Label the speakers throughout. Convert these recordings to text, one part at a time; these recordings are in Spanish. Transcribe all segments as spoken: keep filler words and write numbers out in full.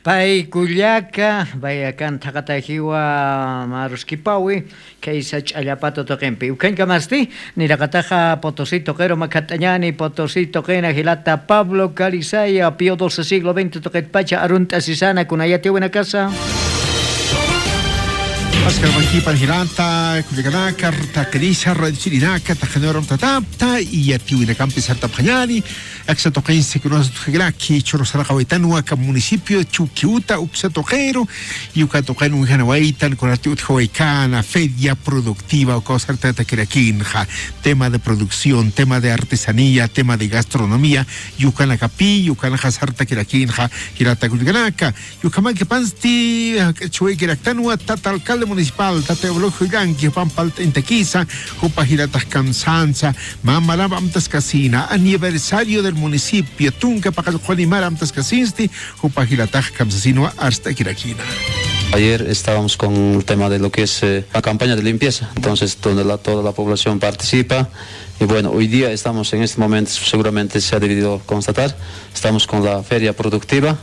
Speaker 1: Paykullaka bayakan takatajiwa maruskipawi kaysa ch'allapato toqinpi ukanka masti niraqataqa Potosí toqero makatañani Potosí toqena Gilata Pablo Calizaya Pío doce siglo veinte toqetpacha arunta sisana kunayati buena casa
Speaker 2: Oscar Banquipa Giranta, Culiacanaca, Tacarisa, Radicirinaka, Tajanorum Tatapta, y Atiwina Campis Artapanyani, Exatoquense, Graki, Chorosaracahuetanua, municipio, Chuquiuta, Uxatoquero, Yucatoqueno, Hanawaitan, con Atiut Hoaicana, Feria Productiva, o Cosar Taqueraquinja, tema de producción, tema de artesanía, tema de gastronomía, Yucanacapi, Yucanajasar Taqueraquinja, Girata Culiacanaca, Yucamaquepansti, Chuequeractanua, Tata Alcalde municipal, Tateoblojo Ganqui, Pampal Tequiza, Jupajiratas Cansanza, Mamarab Amtas Casina, aniversario del municipio, Tunca Pacal Juanimar Amtas Casinsti, Jupajirataj Camsasino hasta Quiraquina.
Speaker 3: Ayer estábamos con el tema de lo que es eh, la campaña de limpieza, entonces donde la, toda la población participa. Y bueno, hoy día estamos en este momento, seguramente se ha debido constatar, estamos con la feria productiva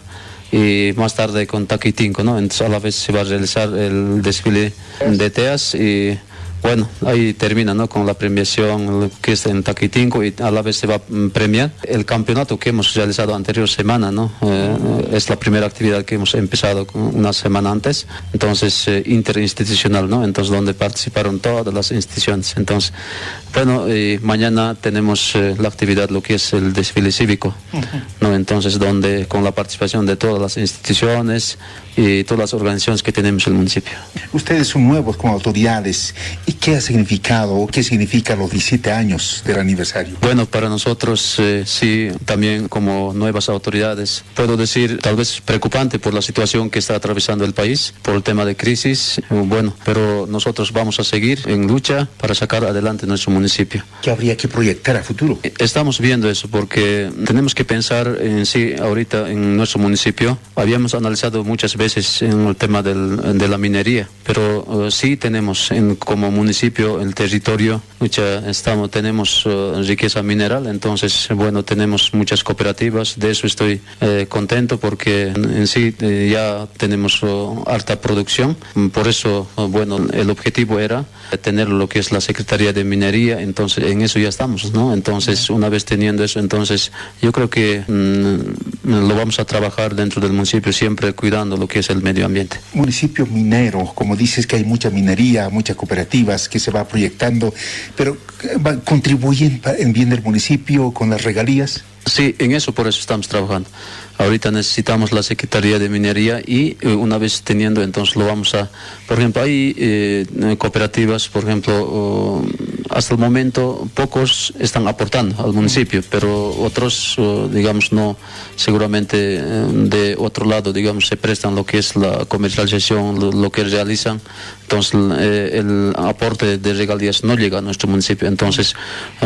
Speaker 3: y más tarde con Taquitinco, ¿no? Entonces a la vez se va a realizar el desfile de teas y bueno, ahí termina, ¿no? Con la premiación que es en Taquitinco y a la vez se va a premiar el campeonato que hemos realizado anterior semana, ¿no? Eh, es la primera actividad que hemos empezado una semana antes, entonces eh, interinstitucional, ¿no? Entonces donde participaron todas las instituciones. Entonces, bueno, eh, mañana tenemos eh, la actividad, lo que es el desfile cívico, ¿no? Entonces donde con la participación de todas las instituciones y todas las organizaciones que tenemos en el municipio.
Speaker 2: Ustedes son nuevos como autoridades. ¿Y qué ha significado o qué significa los diecisiete años del aniversario?
Speaker 3: Bueno, para nosotros eh, sí, también como nuevas autoridades, puedo decir tal vez preocupante por la situación que está atravesando el país, por el tema de crisis, bueno, pero nosotros vamos a seguir en lucha para sacar adelante nuestro municipio.
Speaker 2: ¿Qué habría que proyectar a futuro?
Speaker 3: Estamos viendo eso porque tenemos que pensar en sí ahorita en nuestro municipio. Habíamos analizado muchas veces en el tema del, de la minería, pero uh, sí tenemos en, como municipio, el territorio, mucha, estamos, tenemos uh, riqueza mineral, entonces, bueno, tenemos muchas cooperativas, de eso estoy eh, contento porque en, en sí eh, ya tenemos uh, alta producción, por eso, uh, bueno, el objetivo era tener lo que es la Secretaría de Minería, entonces en eso ya estamos, ¿no? Entonces, una vez teniendo eso, entonces yo creo que mm, lo vamos a trabajar dentro del municipio, siempre cuidando lo que es el medio ambiente.
Speaker 2: Municipio minero, como dices que hay mucha minería, muchas cooperativas que se va proyectando, pero ¿contribuyen en bien del municipio con las regalías?
Speaker 3: Sí, en eso por eso estamos trabajando. Ahorita necesitamos la Secretaría de Minería y eh, una vez teniendo, entonces lo vamos a... Por ejemplo, hay eh, cooperativas, por ejemplo, oh, hasta el momento pocos están aportando al municipio, pero otros, oh, digamos, no, seguramente eh, de otro lado, digamos, se prestan lo que es la comercialización, lo, lo que realizan. Entonces, eh, el aporte de regalías no llega a nuestro municipio. Entonces,